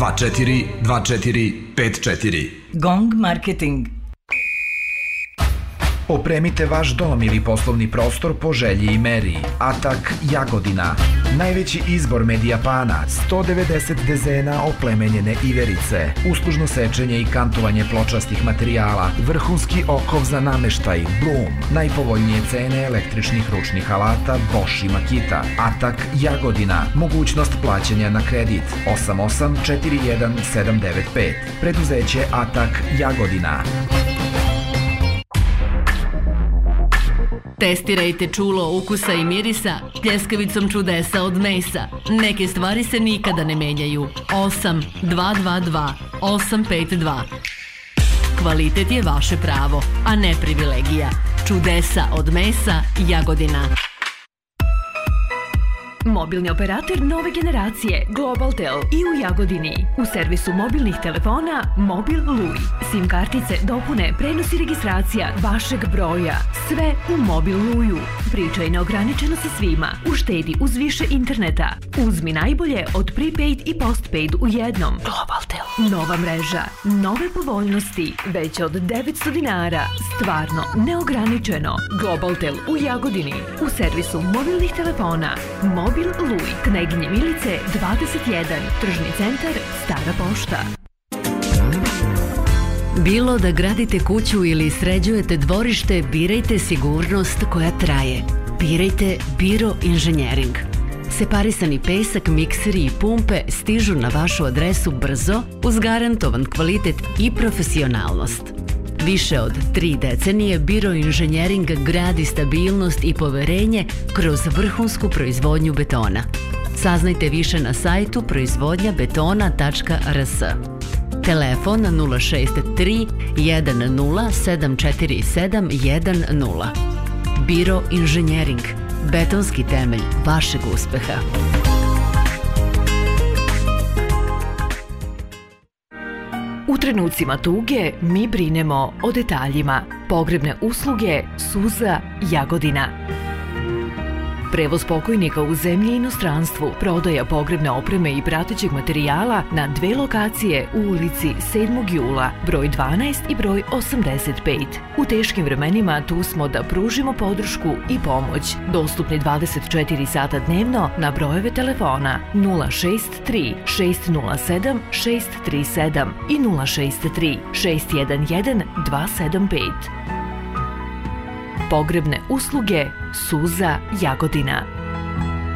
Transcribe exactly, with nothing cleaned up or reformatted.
dva četiri dva četiri pet četiri. Gong Marketing. Opremite vaš dom ili poslovni prostor po želji i meri. Atak Jagodina. Najveći izbor Medijapana, sto devedeset dezena oplemenjene iverice, uslužno sečenje i kantovanje pločastih materijala, vrhunski okov za nameštaj, Blum, najpovoljnije cene električnih ručnih alata Bosch i Makita. Atak Jagodina. Mogućnost plaćanja na kredit osam osam četiri jedan sedam devet pet. Preduzeće Atak Jagodina. Testirajte čulo ukusa i mirisa pljeskavicom čudesa od Mesa. Neke stvari se nikada ne menjaju. osam dva dva dva osam pet dva. Kvalitet je vaše pravo, a ne privilegija. Čudesa od Mesa, Jagodina. Mobilni operator nove generacije Globaltel i u Jagodini. U servisu mobilnih telefona Mobil Lui. SIM kartice, dopune, prenos i registracija vašeg broja. Sve u Mobil Luju. Pričaj neograničeno sa svima. Uštedi uz više interneta. Uzmi najbolje od prepaid i postpaid u jednom. Globaltel. Nova mreža. Nove povoljnosti. Već od devetsto dinara. Stvarno neograničeno. Globaltel u Jagodini. U servisu mobilnih telefona Mobil Luj, Kneginje Milice dvadeset jedan, Tržni centar, Stara pošta. Bilo da gradite kuću ili sređujete dvorište, birajte sigurnost koja traje. Birajte Biro Inženjering. Separisani pesak, mikseri i pumpe stižu na vašu adresu brzo, uz garantovan kvalitet i profesionalnost. Više od tri decenije Biro Inženjering gradi stabilnost i poverenje kroz vrhunsku proizvodnju betona. Saznajte više na sajtu proizvodnja betona tačka r s. Telefon nula šest tri jedan nula sedam četiri sedam jedan nula. Biro Inženjering. Betonski temelj vašeg uspeha. U trenucima tuge mi brinemo o detaljima. Pogrebne usluge Suza, Jagodina. Prevoz pokojnika u zemlji i inostranstvu, prodaja pogrebne opreme i pratećeg materijala na dve lokacije u ulici sedmog jula, broj dvanaest i broj osamdeset pet. U teškim vremenima tu smo da pružimo podršku i pomoć. Dostupni dvadeset četiri sata dnevno na brojeve telefona nula šest tri šest nula sedam šest tri sedam i nula šest tri šest jedan jedan dva sedam pet. Pogrebne usluge Suza, Jagodina.